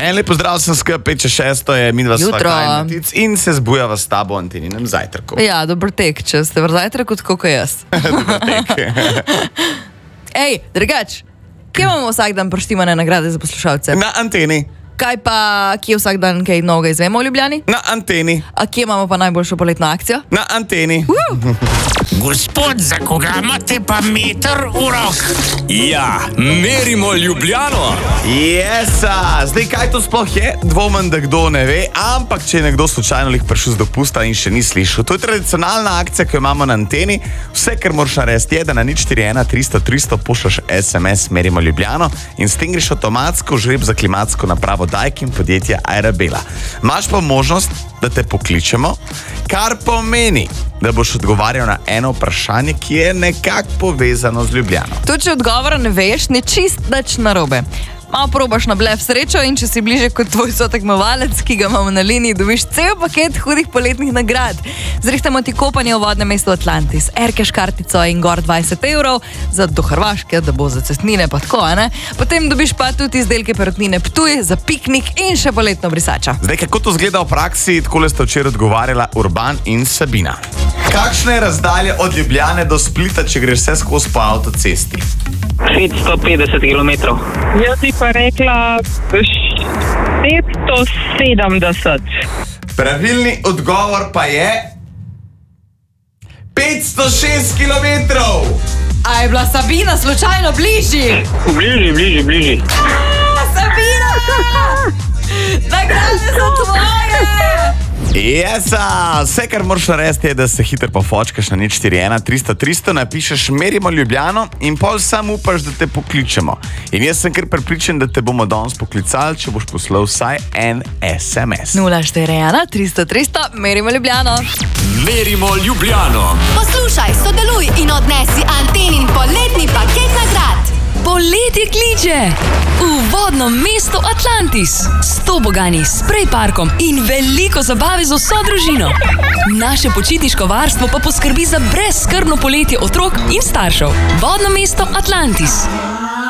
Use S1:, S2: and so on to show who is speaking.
S1: En lep pozdrav sem skupaj, 5-6, je midva sva Kajmatic in se zbujava s tabo Anteninem zajtrku.
S2: Ja, dober tek, če ste v zajtrku, tako kot jaz.
S1: Dober tek.
S2: Ej, drugač, kje imamo vsak dan prištimane nagrade za poslušalce?
S1: Na Anteni.
S2: Kaj pa, kje vsak dan kaj novega izvemo v Ljubljani?
S1: Na Anteni.
S2: A kje imamo pa najboljšo poletno akcijo?
S1: Na Anteni.
S3: Gospod, za koga imate pa meter v rok?
S4: Ja, merimo Ljubljano.
S1: Jesa, zdaj kaj to sploh je? Dvomem, da kdo ne ve, ampak če je nekdo slučajno lih prišel z dopusta in še ni slišal. To je tradicionalna akcija, ki jo imamo na Anteni. Vse, kar moraš narediti, je, da na 041 300 300 pošljaš SMS merimo Ljubljano in s tem greš avtomatsko v žreb za klimatsko napravo Daikin podjetja Arabela. Imaš pa možnost, da te pokličemo, kar pomeni, da boš odgovarjal na eno vprašanje, ki je nekako povezano z Ljubljano.
S2: To, če odgovora ne veš, ne čist nič narobe. Malo probaš na blef srečo in če si bliže kot tvoj sotekmovalec, ki ga imamo na liniji, dobiš cel paket hudih poletnih nagrad. Zrihtamo ti kopanje v vodnem mestu Atlantis, Erkeš kartico in gor 20 evrov za do Hrvaške, da bo za cestnine pa tako, ne? Potem dobiš pa tudi izdelke perutnine Ptuj za piknik in še poletno brisača.
S1: Zdaj, kako to zgleda v praksi, takole sta včeraj odgovarjala Urban in Sabina. Kakšna je razdalja od Ljubljane do Splita, če greš vse skozi po avtocesti?
S5: 550 km.
S6: Jaz bi pa rekla 570.
S1: Pravilni odgovor pa je 506 km.
S2: A je bila Sabina slučajno bližji?
S5: Bližji.
S2: Sabina! Nagrade so tvoje!
S1: Jesa, vse, kar moraš narediti, je, da se hitro pofočkaš na 041 300 300, napišeš merimo Ljubljano in pol sam upaš, da te pokličemo. In jaz sem kar prepričan, da te bomo danes poklicali, če boš poslal vsaj en SMS.
S2: 041 300 300, merimo Ljubljano.
S4: Merimo Ljubljano.
S7: Poslušaj, sodeluj in odnesi Antenin poletni paket nagrad.
S8: Poletje kliče v vodno mesto Atlantis. 100 bogani s spray parkom in veliko zabave z vso družino. Naše počitniško varstvo pa poskrbi za brezskrbno poletje otrok in staršev. Vodno mesto Atlantis.